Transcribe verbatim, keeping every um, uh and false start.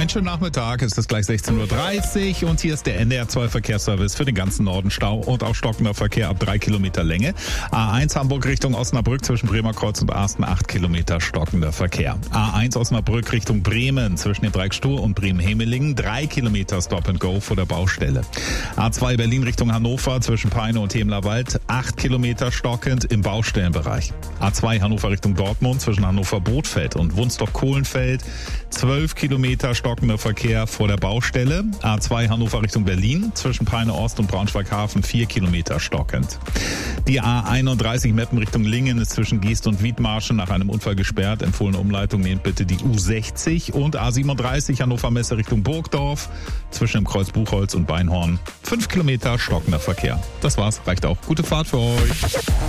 Einen schönen Nachmittag, es ist gleich sechzehn Uhr dreißig und hier ist der N D R zwei Verkehrsservice für den ganzen Norden. Stau und auch stockender Verkehr ab drei Kilometer Länge. A eins Hamburg Richtung Osnabrück zwischen Bremerkreuz und Asten acht Kilometer stockender Verkehr. A eins Osnabrück Richtung Bremen zwischen dem Dreieck Stur und Bremen-Hemelingen drei Kilometer Stop and Go vor der Baustelle. A zwei Berlin Richtung Hannover zwischen Peine und Hemlerwald acht Kilometer stockend im Baustellenbereich. A zwei Hannover Richtung Dortmund zwischen Hannover-Bothfeld und Wunstorf-Kohlenfeld zwölf Kilometer stockender Verkehr vor der Baustelle. A zwei Hannover Richtung Berlin zwischen Peine Ost und Braunschweig-Hafen vier Kilometer stockend. Die A einunddreißig Meppen Richtung Lingen ist zwischen Geest und Wiedmarschen nach einem Unfall gesperrt. Empfohlene Umleitung nehmt bitte die U sechzig und A siebenunddreißig Hannover Messe Richtung Burgdorf zwischen dem Kreuz Buchholz und Beinhorn fünf Kilometer stockender Verkehr. Das war's, reicht auch. Gute Fahrt für euch.